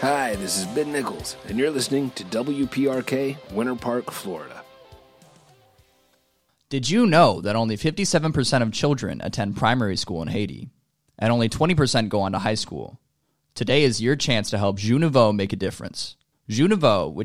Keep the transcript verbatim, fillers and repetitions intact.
Hi, this is Ben Nichols, and you're listening to W P R K, Winter Park, Florida. Did you know that only fifty-seven percent of children attend primary school in Haiti, and only twenty percent go on to high school? Today is your chance to help Jeu Nouveau make a difference. Jeu Nouveau, which